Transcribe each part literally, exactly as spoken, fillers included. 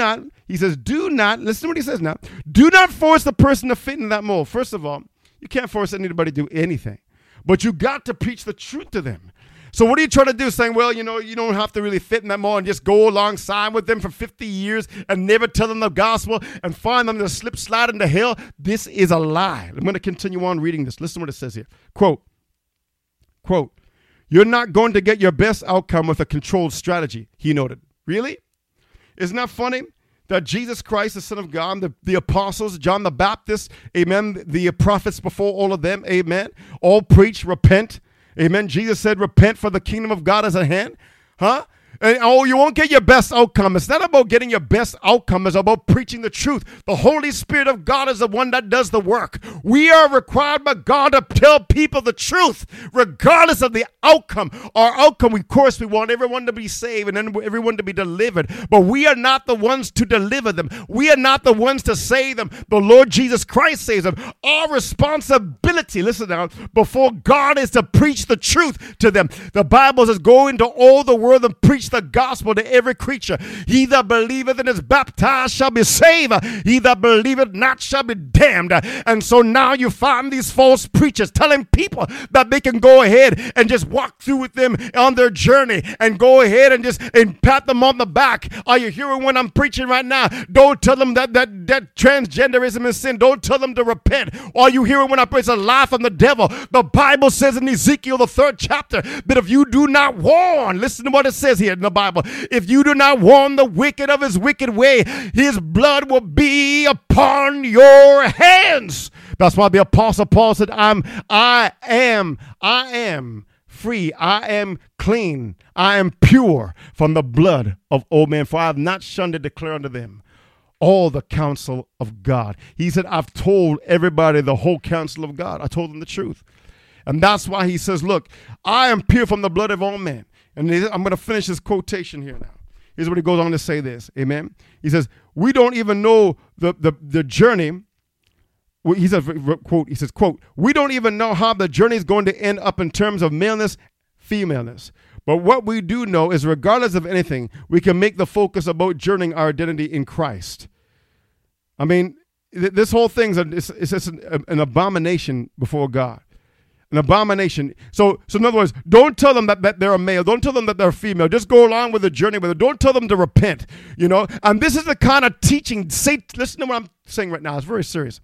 not, he says, do not, listen to what he says now, do not force the person to fit in that mold. First of all, you can't force anybody to do anything, but you got to preach the truth to them. So what are you trying to do? Saying, well, you know, you don't have to really fit in that mold and just go alongside with them for fifty years and never tell them the gospel and find them to slip slide into hell. This is a lie. I'm going to continue on reading this. Listen to what it says here. Quote, quote, you're not going to get your best outcome with a controlled strategy, he noted. Really? Isn't that funny? That Jesus Christ, the Son of God, the, the apostles, John the Baptist, amen, the prophets before all of them, amen, all preach, repent. Amen. Jesus said, repent for the kingdom of God is at hand. Huh? And, oh, you won't get your best outcome. It's not about getting your best outcome. It's about preaching the truth. The Holy Spirit of God is the one that does the work. We are required by God to tell people the truth, regardless of the outcome. Our outcome, of course, we want everyone to be saved and then everyone to be delivered. But we are not the ones to deliver them. We are not the ones to save them. The Lord Jesus Christ saves them. Our responsibility, listen now, before God is to preach the truth to them. The Bible says, go into all the world and preach the gospel to every creature. He that believeth and is baptized shall be saved. He that believeth not shall be damned. And so now you find these false preachers telling people that they can go ahead and just walk through with them on their journey and go ahead and just and pat them on the back. Are you hearing what I'm preaching right now? Don't tell them that that, that transgenderism is sin. Don't tell them to repent. Are you hearing when I preach? It's a lie from the devil. The Bible says in Ezekiel, the third chapter, that if you do not warn, listen to what it says here in the Bible. If you do not warn the wicked of his wicked way, his blood will be upon your hands. That's why the Apostle Paul said, I'm, I am, I am free. I am clean. I am pure from the blood of old men, for I have not shunned to declare unto them all the counsel of God. He said, I've told everybody the whole counsel of God. I told them the truth. And that's why he says, look, I am pure from the blood of all men. And I'm going to finish this quotation here now. Here's what he goes on to say this. Amen. He says, we don't even know the, the, the journey. He says, quote, he says, quote, we don't even know how the journey is going to end up in terms of maleness, femaleness. But what we do know is regardless of anything, we can make the focus about journeying our identity in Christ. I mean, th- this whole thing's a, it's, it's just an, an abomination before God. An abomination. So, so in other words, don't tell them that, that they're a male. Don't tell them that they're female. Just go along with the journey with it. Don't tell them to repent, you know. And this is the kind of teaching. Say, listen to what I'm saying right now. It's very serious.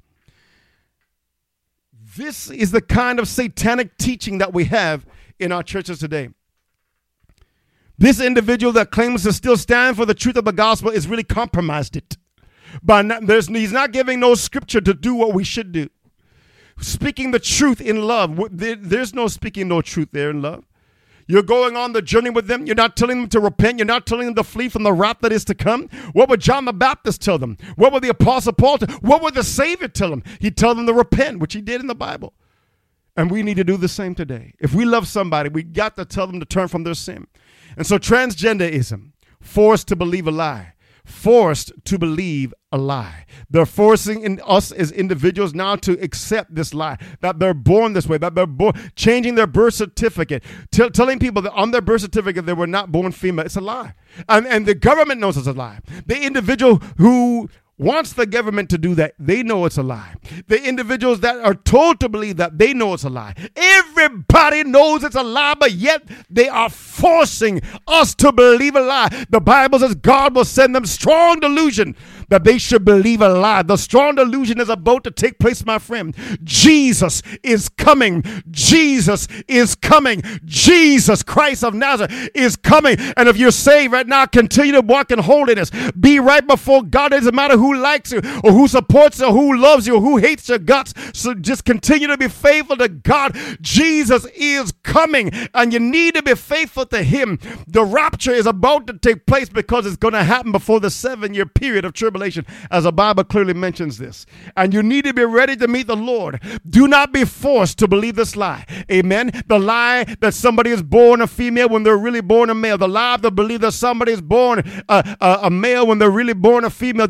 This is the kind of satanic teaching that we have in our churches today. This individual that claims to still stand for the truth of the gospel is really compromised it. But not, there's, he's not giving no scripture to do what we should do. Speaking the truth in love. There, there's no speaking no truth there in love. You're going on the journey with them. You're not telling them to repent. You're not telling them to flee from the wrath that is to come. What would John the Baptist tell them? What would the Apostle Paul tell them? What would the Savior tell them? He'd tell them to repent, which he did in the Bible. And we need to do the same today. If we love somebody, we got to tell them to turn from their sin. And so transgenderism, forced to believe a lie. Forced to believe a lie. They're forcing in us as individuals now to accept this lie, that they're born this way, that they're born, changing their birth certificate, t- telling people that on their birth certificate they were not born female. It's a lie. And, and the government knows it's a lie. The individual who wants the government to do that, they know it's a lie. The individuals that are told to believe that, they know it's a lie. Everybody knows it's a lie, but yet they are forcing us to believe a lie. The Bible says God will send them strong delusion that they should believe a lie. The strong delusion is about to take place, my friend. Jesus is coming. Jesus is coming. Jesus Christ of Nazareth is coming. And if you're saved right now, continue to walk in holiness. Be right before God. It doesn't matter who likes you or who supports you or who loves you or who hates your guts. So just continue to be faithful to God. Jesus is coming and you need to be faithful to him. The rapture is about to take place because it's going to happen before the seven-year period of tribulation, as the Bible clearly mentions this. And you need to be ready to meet the Lord. Do not be forced to believe this lie. Amen. The lie that somebody is born a female when they're really born a male. The lie to believe that somebody is born a, a, a male when they're really born a female. The lie, the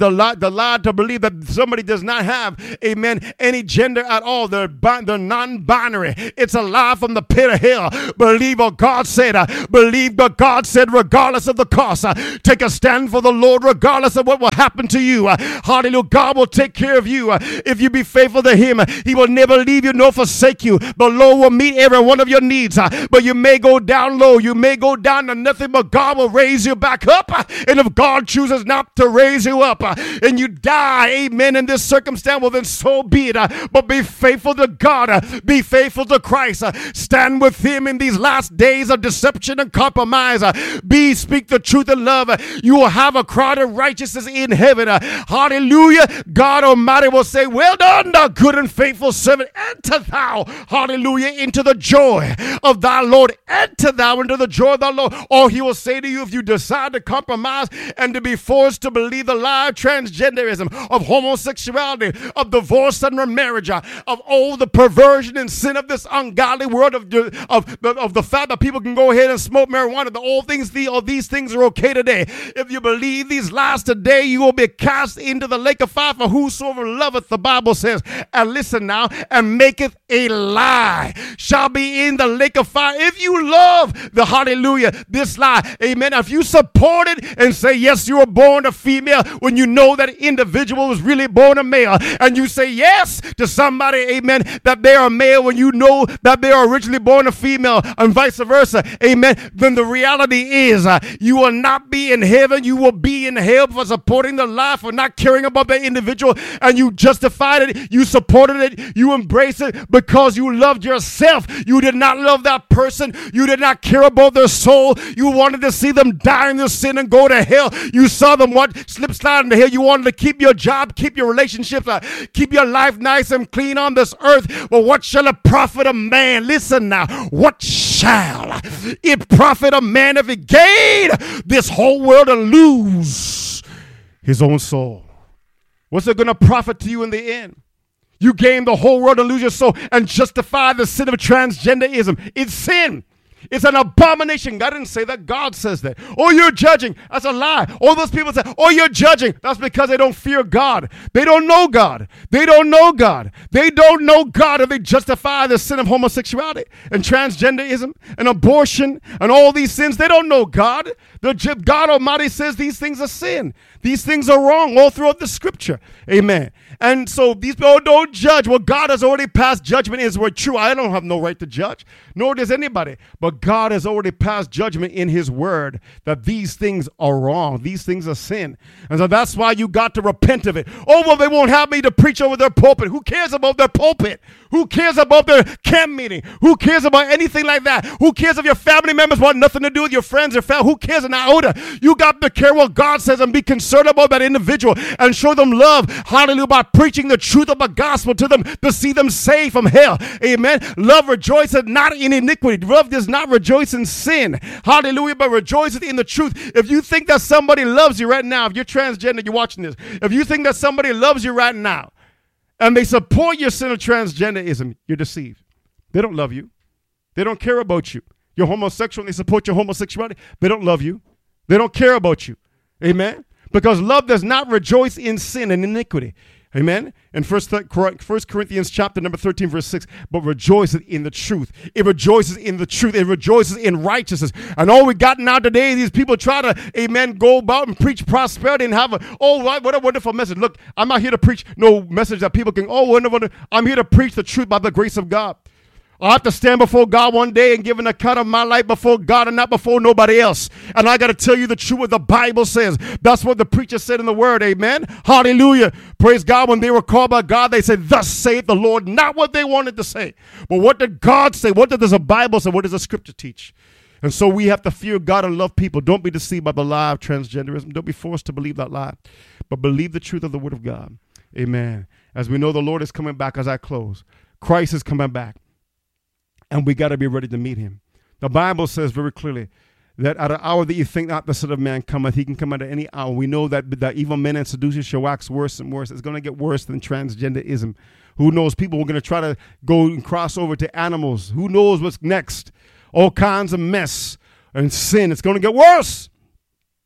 a lie to believe that somebody does not have, amen, any gender at all. They're, bi- they're non-binary. It's a lie from the pit of hell. Believe what God said. Uh, believe what God said regardless of the cost. Uh, take a stand for the Lord regardless of what will happen to you. Uh, hallelujah. God will take care of you. Uh, if you be faithful to him, uh, he will never leave you nor forsake you. The Lord will meet every one of your needs. Uh, but you may go down low. You may go down to nothing, but God will raise you back up. Uh, and if God chooses not to raise you up uh, and you die, amen, in this circumstance, well, then so be it. Uh, but be faithful to God. Uh, be faithful to Christ. Uh, stand with him in these last days of deception and compromise. Uh, be, speak the truth in love. Uh, you will have a crowd of righteousness in heaven. Uh, hallelujah. God Almighty will say, well done, thou good and faithful servant. Enter thou, hallelujah, into the joy of thy Lord. Enter thou into the joy of thy Lord. Or he will say to you, if you decide to compromise and to be forced to believe the lie of transgenderism, of homosexuality, of divorce and remarriage, uh, of all the perversion and sin of this ungodly world, of, of, of the fact that people can go ahead and smoke marijuana, that all things, the, all these things are okay today. If you believe these lies today, you will be cast into the lake of fire. For whosoever loveth, the Bible says, and listen now, and maketh a lie, shall be in the lake of fire. If you love the hallelujah, this lie, amen, if you support it and say, yes, you were born a female, when you know that individual was really born a male, and you say yes to somebody, amen, that they are male when you know that they are originally born a female, and vice versa, amen, then the reality is uh, you will not be in heaven. You will be in hell for supporting the lie, for not caring about that individual, and you justified it, you supported it, you embraced it because you loved yourself. You did not love that person. You did not care about their soul. You wanted to see them die in their sin and go to hell. You saw them what slip slide into hell. You wanted to keep your job, keep your relationships, uh, keep your life nice and clean on this earth. But what shall it profit a man? Listen now. What shall it profit a man if he gain this whole world and lose his own soul? What's it going to profit to you in the end? You gain the whole world and lose your soul and justify the sin of transgenderism. It's sin. It's an abomination. God didn't say that. God says that. Oh, you're judging. That's a lie. All those people say, oh, you're judging. That's because they don't fear God. They don't know God. They don't know God. They don't know God, and they justify the sin of homosexuality and transgenderism and abortion and all these sins. They don't know God. The God Almighty says these things are sin. These things are wrong all throughout the scripture. Amen. And so these people don't judge. Well, God has already passed judgment in his word. True, I don't have no right to judge, nor does anybody. But God has already passed judgment in his word that these things are wrong. These things are sin. And so that's why you got to repent of it. Oh, well, they won't have me to preach over their pulpit. Who cares about their pulpit? Who cares about their camp meeting? Who cares about anything like that? Who cares if your family members want nothing to do with your friends or family? Who cares an iota? You got to care what God says and be concerned about that individual and show them love. Hallelujah. By preaching the truth of the gospel to them to see them saved from hell. Amen. Love rejoices not in iniquity. Love does not rejoice in sin. Hallelujah. But rejoices in the truth. If you think that somebody loves you right now, if you're transgender, you're watching this. If you think that somebody loves you right now and they support your sin of transgenderism, you're deceived. They don't love you. They don't care about you. You're homosexual and they support your homosexuality. They don't love you. They don't care about you. Amen. Because love does not rejoice in sin and iniquity. Amen. In First Corinthians chapter number thirteen, verse six, but rejoices in the truth. It rejoices in the truth. It rejoices in righteousness. And all we got now today, these people try to, amen, go about and preach prosperity and have a, oh, what a wonderful message. Look, I'm not here to preach no message that people can, oh, wonderful. I'm here to preach the truth by the grace of God. I have to stand before God one day and give an account of my life before God and not before nobody else. And I got to tell you the truth what the Bible says. That's what the preacher said in the word. Amen. Hallelujah. Praise God. When they were called by God, they said, thus saith the Lord. Not what they wanted to say. But what did God say? What does the Bible say? What does the scripture teach? And so we have to fear God and love people. Don't be deceived by the lie of transgenderism. Don't be forced to believe that lie. But believe the truth of the word of God. Amen. As we know, the Lord is coming back as I close. Christ is coming back. And we got to be ready to meet him. The Bible says very clearly that at an hour that you think not the Son of Man cometh, he can come at any hour. We know that the evil men and seducers shall wax worse and worse. It's going to get worse than transgenderism. Who knows? People are going to try to go and cross over to animals. Who knows what's next? All kinds of mess and sin. It's going to get worse.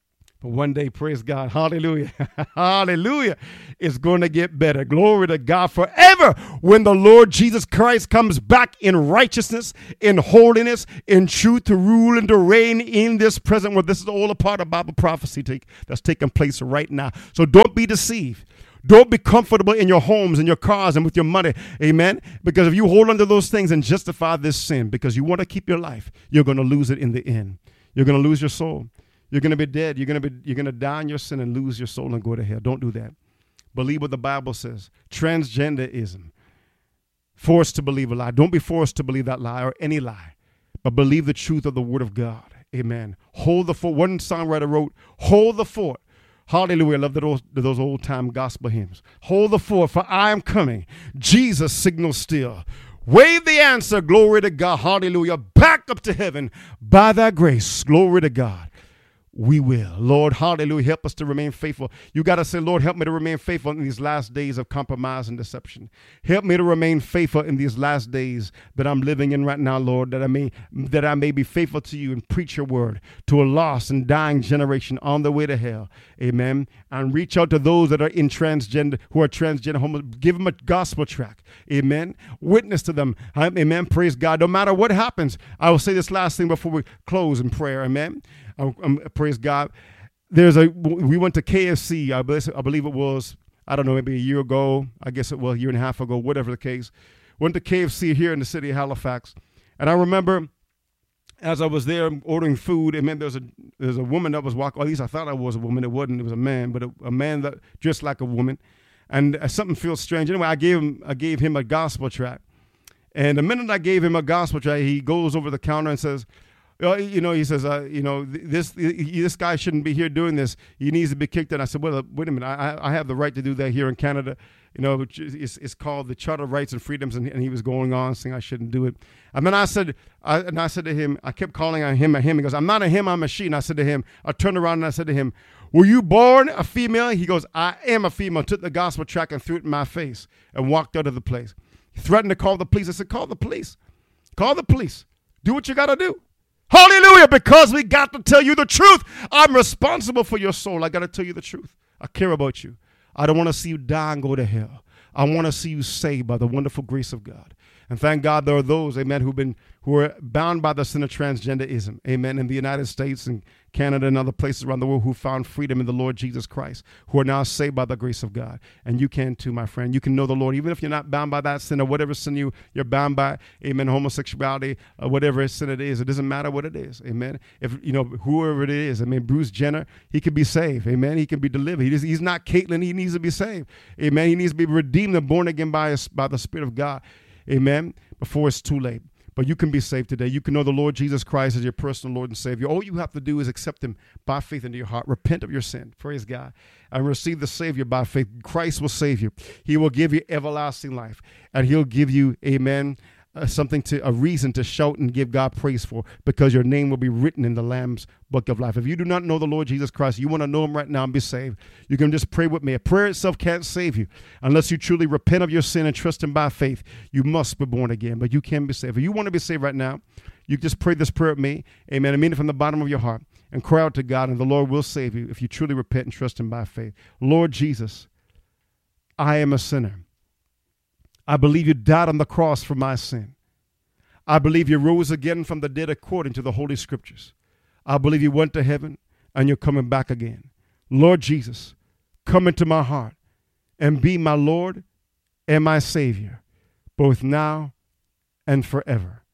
But one day, praise God, hallelujah, hallelujah, it's going to get better. Glory to God forever when the Lord Jesus Christ comes back in righteousness, in holiness, in truth to rule and to reign in this present world. This is all a part of Bible prophecy take, that's taking place right now. So don't be deceived. Don't be comfortable in your homes and your cars and with your money. Amen. Because if you hold on to those things and justify this sin because you want to keep your life, you're going to lose it in the end. You're going to lose your soul. You're going to be dead. You're going to be, you're going to die in your sin and lose your soul and go to hell. Don't do that. Believe what the Bible says. Transgenderism. Forced to believe a lie. Don't be forced to believe that lie or any lie, but believe the truth of the word of God. Amen. Hold the fort. One songwriter wrote, hold the fort. Hallelujah. I love those, those old time gospel hymns. Hold the fort, for I am coming. Jesus signals still. Wave the answer. Glory to God. Hallelujah. Back up to heaven by thy grace. Glory to God. We will. Lord, hallelujah, help us to remain faithful. You got to say, Lord, help me to remain faithful in these last days of compromise and deception. Help me to remain faithful in these last days that I'm living in right now, Lord, that I may that I may be faithful to you and preach your word to a lost and dying generation on the way to hell. Amen. And reach out to those that are in transgender, who are transgender, homo, give them a gospel track. Amen. Witness to them. Amen. Praise God. No matter what happens, I will say this last thing before we close in prayer. Amen. Um, praise God. There's a, we went to K F C, I believe, I believe it was, I don't know, maybe a year ago. I guess it was a year and a half ago, whatever the case. Went to K F C here in the city of Halifax. And I remember as I was there ordering food, it meant there's a, there's a woman that was walking, or at least I thought I was a woman. It wasn't, it was a man, but a, a man that dressed like a woman. And uh, something feels strange. Anyway, I gave him, I gave him a gospel tract. And the minute I gave him a gospel tract, he goes over the counter and says, Uh, you know, he says, uh, you know, this this guy shouldn't be here doing this. He needs to be kicked out. I said, well, uh, wait a minute. I, I have the right to do that here in Canada. You know, it's, it's called the Charter of Rights and Freedoms, and, and he was going on saying I shouldn't do it. And then I said, I, and I said to him, I kept calling on him and him. He goes, I'm not a him, I'm a she. And I said to him, I turned around and I said to him, were you born a female? He goes, I am a female. Took the gospel tract and threw it in my face and walked out of the place. He threatened to call the police. I said, call the police. Call the police. Do what you got to do. Hallelujah, because we got to tell you the truth. I'm responsible for your soul. I got to tell you the truth. I care about you. I don't want to see you die and go to hell. I want to see you saved by the wonderful grace of God. And thank God there are those, amen, who've been who are bound by the sin of transgenderism, amen, in the United States and Canada and other places around the world who found freedom in the Lord Jesus Christ, who are now saved by the grace of God. And you can too, my friend. You can know the Lord, even if you're not bound by that sin or whatever sin you, you're bound by, amen, homosexuality or whatever sin it is. It doesn't matter what it is, amen. If, you know, whoever it is, I mean, Bruce Jenner, he could be saved, amen. He can be delivered. He just, he's not Caitlyn. He needs to be saved, amen. He needs to be redeemed and born again by, his, by the Spirit of God, amen, before it's too late. But you can be saved today. You can know the Lord Jesus Christ as your personal Lord and Savior. All you have to do is accept him by faith into your heart. Repent of your sin. Praise God. And receive the Savior by faith. Christ will save you. He will give you everlasting life. And he'll give you, amen, uh, something to, a reason to shout and give God praise for, because your name will be written in the Lamb's book of life. If you do not know the Lord Jesus Christ, you want to know him right now and be saved, you can just pray with me. A prayer itself can't save you unless you truly repent of your sin and trust him by faith. You must be born again, but you can be saved. If you want to be saved right now, you just pray this prayer with me, amen, and mean it from the bottom of your heart, and cry out to God, and the Lord will save you if you truly repent and trust him by faith. Lord Jesus, I am a sinner. I believe you died on the cross for my sin. I believe you rose again from the dead according to the Holy Scriptures. I believe you went to heaven and you're coming back again. Lord Jesus, come into my heart and be my Lord and my Savior, both now and forever.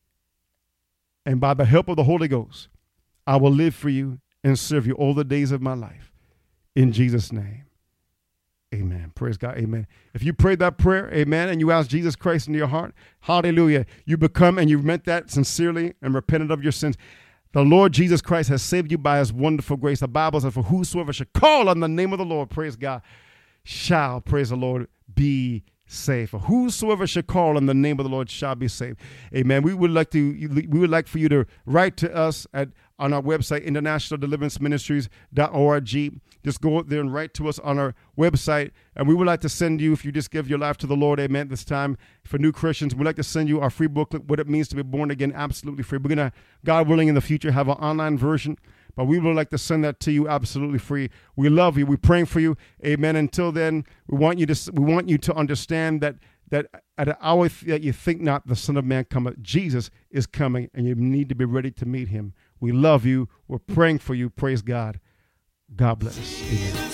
And by the help of the Holy Ghost, I will live for you and serve you all the days of my life. In Jesus' name. Amen. Praise God. Amen. If you prayed that prayer, amen, and you asked Jesus Christ into your heart, hallelujah, you become and you've meant that sincerely and repented of your sins. The Lord Jesus Christ has saved you by his wonderful grace. The Bible says, for whosoever shall call on the name of the Lord, praise God, shall, praise the Lord, be saved. For whosoever shall call on the name of the Lord shall be saved. Amen. We would like to, we would like for you to write to us at on our website, international deliverance ministries dot org. Just go there and write to us on our website. And we would like to send you, if you just give your life to the Lord, amen, this time for new Christians, we'd like to send you our free booklet, What It Means to Be Born Again, absolutely free. We're going to, God willing, in the future have an online version. but we would like to send that to you absolutely free. We love you. We're praying for you. Amen. Until then, we want you to we want you to understand that that at an hour that you think not, the Son of Man cometh. Jesus is coming, and you need to be ready to meet him. We love you. We're praying for you. Praise God. God bless. Amen.